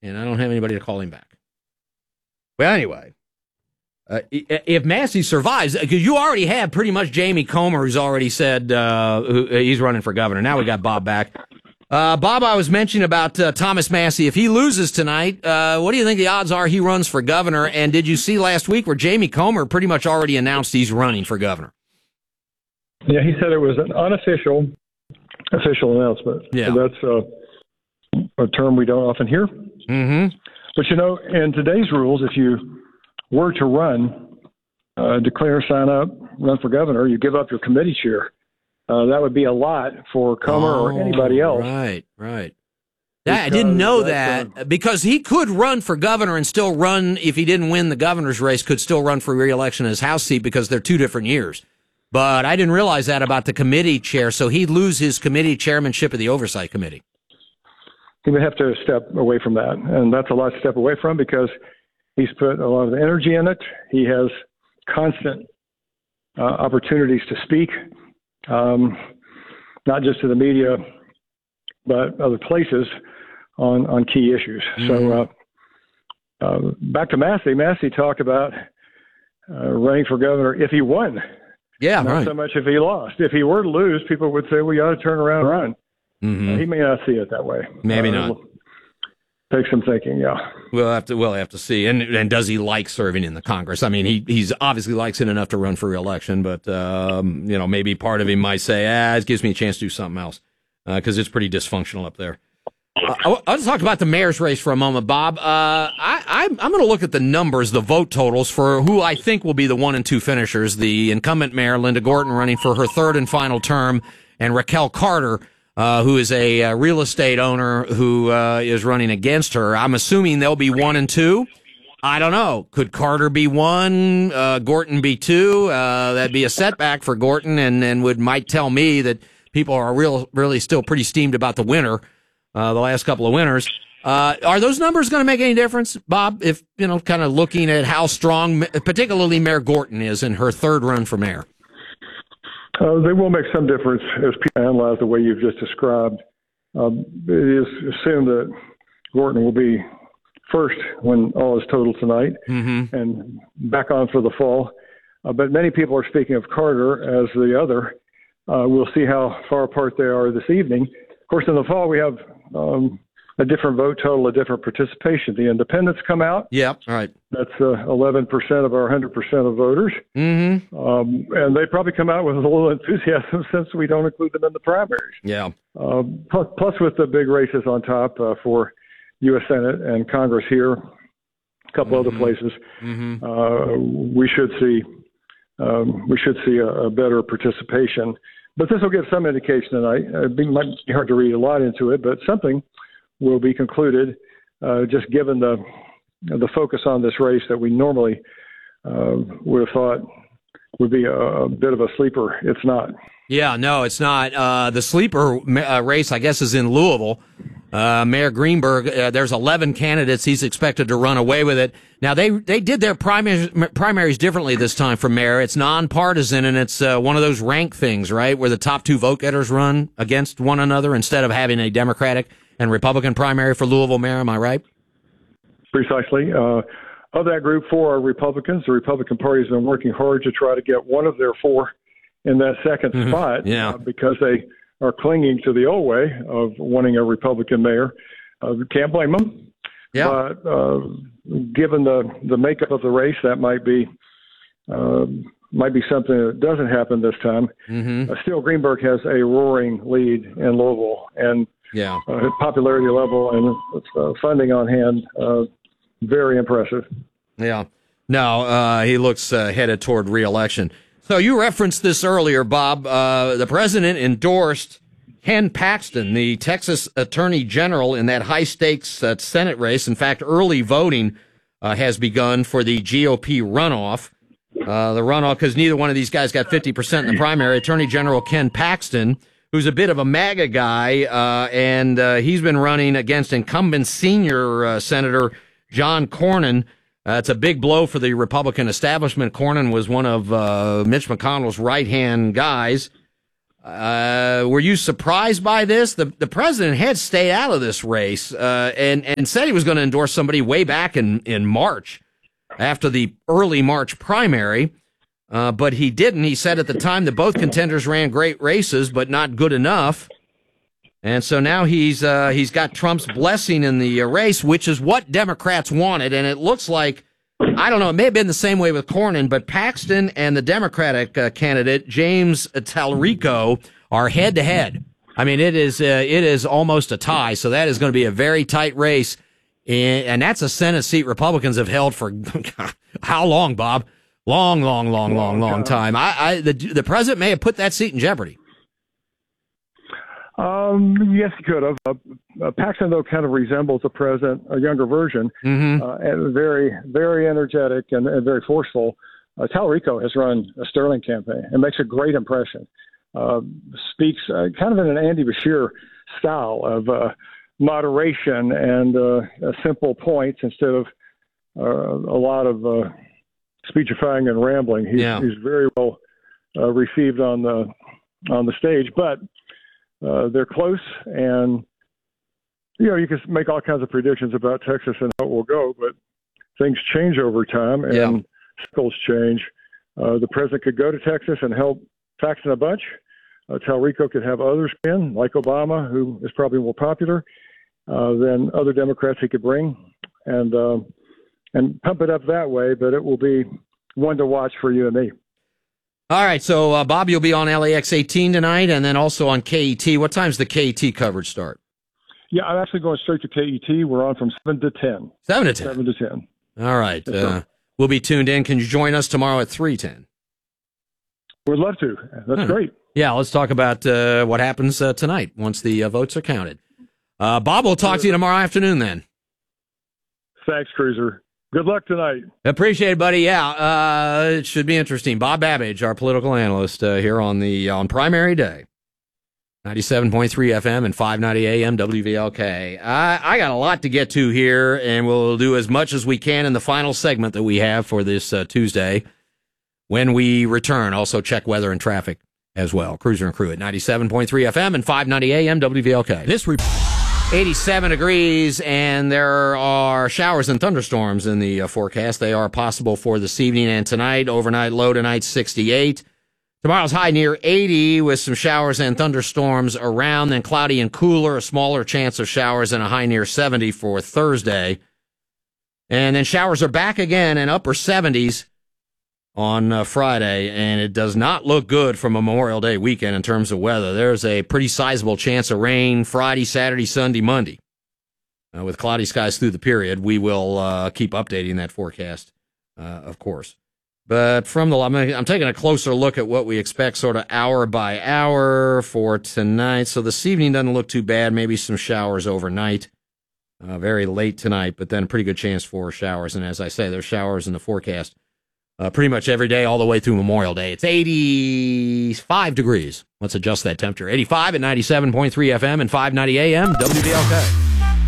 and I don't have anybody to call him back. Well, anyway, if Massey survives, because you already have pretty much Jamie Comer, who's already said he's running for governor. Now we got Bob back. Bob, I was mentioning about Thomas Massey. If he loses tonight, what do you think the odds are he runs for governor? And did you see last week where Jamie Comer pretty much already announced he's running for governor? Yeah, he said it was an unofficial announcement. Yeah. So that's a term we don't often hear. Mm-hmm. But, in today's rules, if you were to run, declare, sign up, run for governor, you give up your committee chair. That would be a lot for Comer or anybody else. Right. I didn't know that because he could run for governor and still run, if he didn't win the governor's race, could still run for re-election in his House seat because they're 2 different years. But I didn't realize that about the committee chair, so he'd lose his committee chairmanship of the Oversight Committee. He would have to step away from that, and that's a lot to step away from because he's put a lot of energy in it. He has constant opportunities to speak, not just to the media, but other places on key issues. Mm-hmm. So back to Massey. Massey talked about running for governor if he won. Yeah, not right. so much if he lost. If he were to lose, people would say, well, you ought to turn around and run. Mm-hmm. He may not see it that way. Maybe not. Take some thinking, yeah. We'll have to see. And does he like serving in the Congress? I mean, he's obviously likes it enough to run for re-election, but, maybe part of him might say, it gives me a chance to do something else, because it's pretty dysfunctional up there. I'll just talk about the mayor's race for a moment, Bob. I'm going to look at the numbers, the vote totals for who I think will be the 1 and 2 finishers. The incumbent mayor, Linda Gorton, running for her 3rd and final term, and Raquel Carter, who is a real estate owner who is running against her. I'm assuming they'll be 1 and 2. I don't know. Could Carter be 1, Gorton be 2? That'd be a setback for Gorton, and might tell me that people are really still pretty steamed about the winner. The last couple of winners. Are those numbers going to make any difference, Bob, if, kind of looking at how strong, particularly Mayor Gorton is in her 3rd run for mayor? They will make some difference as people analyze the way you've just described. It is assumed that Gorton will be first when all is total tonight and back on for the fall. But many people are speaking of Carter as the other. We'll see how far apart they are this evening. Of course, in the fall, we have a different vote total, a different participation. The independents come out. Yeah, right. That's 11% of our 100% of voters. Mm-hmm. And they probably come out with a little enthusiasm since we don't include them in the primaries. Yeah. Plus with the big races on top for U.S. Senate and Congress here, a couple other places, we should see a better participation. But this will give some indication tonight. It might be hard to read a lot into it, but something will be concluded, just given the focus on this race that we normally would have thought would be a bit of a sleeper. It's not. Yeah, no, it's not. The sleeper race, I guess, is in Louisville. Mayor Greenberg, there's 11 candidates. He's expected to run away with it. Now, they did their primaries differently this time for mayor. It's nonpartisan, and it's one of those rank things, right, where the top 2 vote getters run against one another instead of having a Democratic and Republican primary for Louisville mayor. Am I right? Precisely. Of that group, 4 are Republicans. The Republican Party has been working hard to try to get one of their 4 in that second spot because they are clinging to the old way of wanting a Republican mayor. Can't blame them. Yeah. But given the makeup of the race, that might be something that doesn't happen this time. Still, Greenberg has a roaring lead in Louisville, and his popularity level and funding on hand, very impressive. Yeah. No, he looks headed toward re-election. So you referenced this earlier, Bob. The president endorsed Ken Paxton, the Texas Attorney General, in that high-stakes Senate race. In fact, early voting has begun for the GOP runoff. The runoff, because neither one of these guys got 50% in the primary. Attorney General Ken Paxton, who's a bit of a MAGA guy, and he's been running against incumbent senior Senator John Cornyn. It's a big blow for the Republican establishment. Cornyn was one of Mitch McConnell's right-hand guys. Were you surprised by this? The president had stayed out of this race and said he was going to endorse somebody way back in March after the early March primary, but he didn't. He said at the time that both contenders ran great races, but not good enough. And so now he's got Trump's blessing in the race, which is what Democrats wanted. And it looks like, I don't know, it may have been the same way with Cornyn, but Paxton and the Democratic candidate, James Talarico, are head to head. I mean, it is almost a tie. So that is going to be a very tight race. And that's a Senate seat Republicans have held for how long, Bob? Long time. The president may have put that seat in jeopardy. Yes, he could have. Paxton, though, kind of resembles the president, a younger version, and very, very energetic and very forceful. Talarico has run a sterling campaign and makes a great impression. Speaks kind of in an Andy Bashir style of moderation and simple points instead of a lot of speechifying and rambling. He's very well received on the stage, but they're close, and you can make all kinds of predictions about Texas and how it will go, but things change over time, and cycles change. The president could go to Texas and help Paxton a bunch. Talarico could have others in, like Obama, who is probably more popular than other Democrats he could bring, and pump it up that way. But it will be one to watch for you and me. All right, so Bob, you'll be on LAX 18 tonight, and then also on KET. What time's the KET coverage start? Yeah, I'm actually going straight to KET. We're on from 7 to 10. 7 to 10? 7 to 10. All right. We'll be tuned in. Can you join us tomorrow at 3:10? We'd love to. That's great. Yeah, let's talk about what happens tonight once the votes are counted. Bob, we'll talk to you tomorrow afternoon then. Thanks, Cruiser. Good luck tonight. Appreciate it, buddy. Yeah, it should be interesting. Bob Babbage, our political analyst, here on primary day. 97.3 FM and 590 AM WVLK. I got a lot to get to here, and we'll do as much as we can in the final segment that we have for this Tuesday when we return. Also check weather and traffic as well. Cruiser and Crew at 97.3 FM and 590 AM WVLK. This 87 degrees, and there are showers and thunderstorms in the forecast. They are possible for this evening and tonight. Overnight low tonight, 68. Tomorrow's high near 80 with some showers and thunderstorms around, then cloudy and cooler, a smaller chance of showers, and a high near 70 for Thursday. And then showers are back again in upper 70s on Friday, and it does not look good for Memorial Day weekend in terms of weather. There's a pretty sizable chance of rain Friday, Saturday, Sunday, Monday. With cloudy skies through the period, we will keep updating that forecast, of course. But I'm taking a closer look at what we expect sort of hour by hour for tonight. So this evening doesn't look too bad. Maybe some showers overnight, very late tonight, but then a pretty good chance for showers. And as I say, there's showers in the forecast pretty much every day all the way through Memorial Day. It's 85 degrees. Let's adjust that temperature. 85 at 97.3 FM and 590 AM WVLK.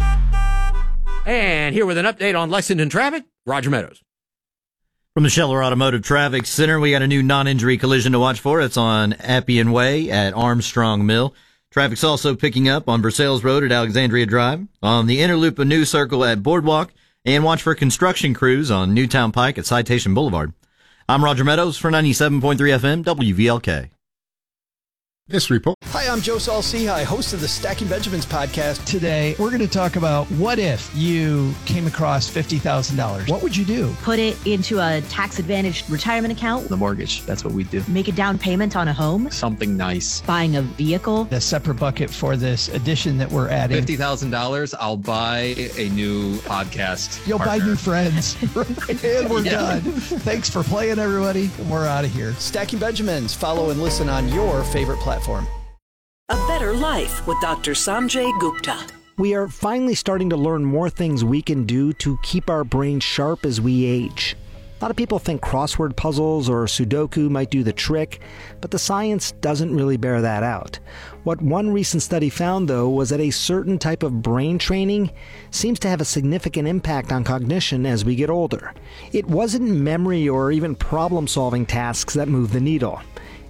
And here with an update on Lexington traffic, Roger Meadows. From the Scheller Automotive Traffic Center, we got a new non-injury collision to watch for. It's on Appian Way at Armstrong Mill. Traffic's also picking up on Versailles Road at Alexandria Drive, on the inner loop of New Circle at Boardwalk, and watch for construction crews on Newtown Pike at Citation Boulevard. I'm Roger Meadows for 97.3 FM WVLK. This report. Hi, I'm Joe Saul-Sehy, host of the Stacking Benjamins podcast. Today, we're going to talk about what if you came across $50,000? What would you do? Put it into a tax-advantaged retirement account. The mortgage. That's what we do. Make a down payment on a home. Something nice. Buying a vehicle. A separate bucket for this addition that we're adding. $50,000, I'll buy a new podcast. You'll partner. buy new friends. And we're done. Thanks for playing, everybody. We're out of here. Stacking Benjamins. Follow and listen on your favorite platform. A Better Life with Dr. Sanjay Gupta. We are finally starting to learn more things we can do to keep our brains sharp as we age. A lot of people think crossword puzzles or Sudoku might do the trick, but the science doesn't really bear that out. What one recent study found, though, was that a certain type of brain training seems to have a significant impact on cognition as we get older. It wasn't memory or even problem-solving tasks that moved the needle. It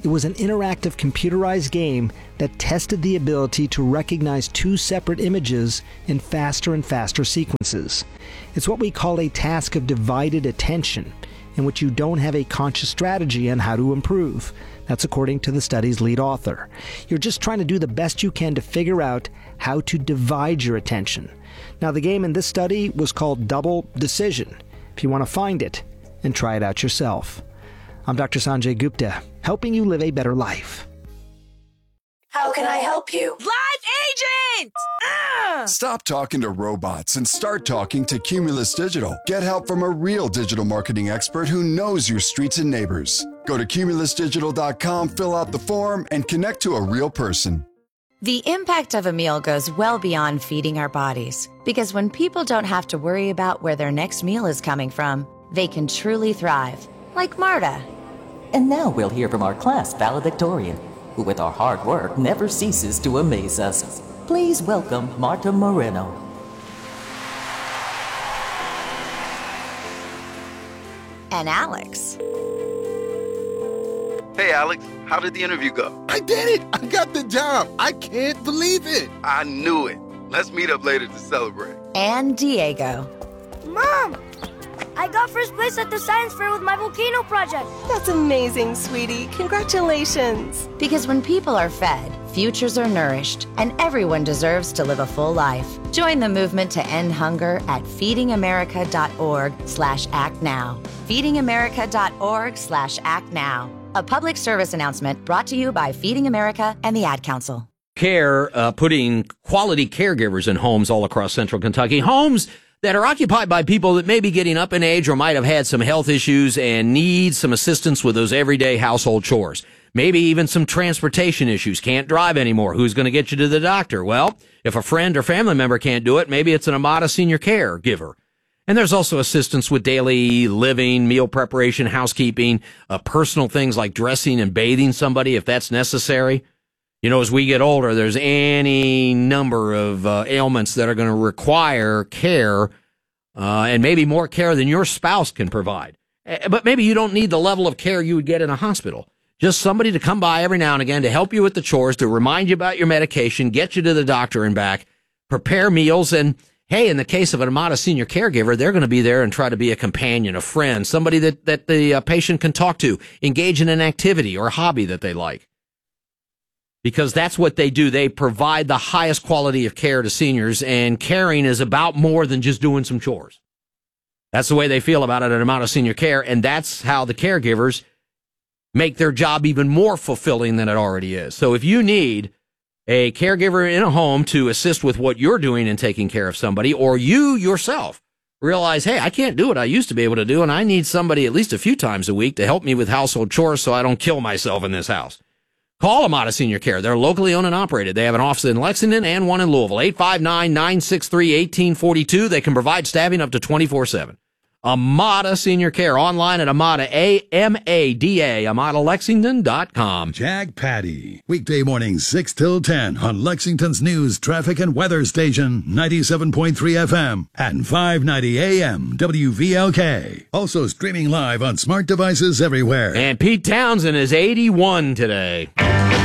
It was an interactive computerized game that tested the ability to recognize two separate images in faster and faster sequences. It's what we call a task of divided attention, in which you don't have a conscious strategy on how to improve. That's according to the study's lead author. You're just trying to do the best you can to figure out how to divide your attention. Now, the game in this study was called Double Decision. If you want to find it and try it out yourself. I'm Dr. Sanjay Gupta, helping you live a better life. How can I help you? Live agent! Stop talking to robots and start talking to Cumulus Digital. Get help from a real digital marketing expert who knows your streets and neighbors. Go to cumulusdigital.com, fill out the form, and connect to a real person. The impact of a meal goes well beyond feeding our bodies, because when people don't have to worry about where their next meal is coming from, they can truly thrive, like Marta. And now we'll hear from our class valedictorian, who with our hard work never ceases to amaze us. Please welcome Marta Moreno. And Alex. Hey, Alex, how did the interview go? I did it! I got the job! I can't believe it! I knew it. Let's meet up later to celebrate. And Diego. Mom! I got first place at the science fair with my volcano project. That's amazing, sweetie. Congratulations. Because when people are fed, futures are nourished, and everyone deserves to live a full life. Join the movement to end hunger at feedingamerica.org/actnow. feedingamerica.org/actnow. A public service announcement brought to you by Feeding America and the Ad Council. Putting quality caregivers in homes all across central Kentucky. Homes that are occupied by people that may be getting up in age or might have had some health issues and need some assistance with those everyday household chores. Maybe even some transportation issues. Can't drive anymore. Who's going to get you to the doctor? Well, if a friend or family member can't do it, maybe it's an Amada senior caregiver. And there's also assistance with daily living, meal preparation, housekeeping, personal things like dressing and bathing somebody if that's necessary. You know, as we get older, there's any number of ailments that are going to require care, and maybe more care than your spouse can provide. But maybe you don't need the level of care you would get in a hospital. Just somebody to come by every now and again to help you with the chores, to remind you about your medication, get you to the doctor and back, prepare meals, and hey, in the case of an Amada senior caregiver, they're going to be there and try to be a companion, a friend, somebody that the patient can talk to, engage in an activity or hobby that they like. Because that's what they do. They provide the highest quality of care to seniors, and caring is about more than just doing some chores. That's the way they feel about it at Amada Senior Care, and that's how the caregivers make their job even more fulfilling than it already is. So if you need a caregiver in a home to assist with what you're doing in taking care of somebody, or you yourself realize, hey, I can't do what I used to be able to do, and I need somebody at least a few times a week to help me with household chores so I don't kill myself in this house. Call Amada Senior Care. They're locally owned and operated. They have an office in Lexington and one in Louisville. 859-963-1842. They can provide staffing up to 24/7. Amada Senior Care. Online at Amada, A-M-A-D-A, AmadaLexington.com. Jag Patty. Weekday mornings 6 till 10 on Lexington's news, traffic, and weather station, 97.3 FM and 590 AM WVLK. Also streaming live on smart devices everywhere. And Pete Townsend is 81 today.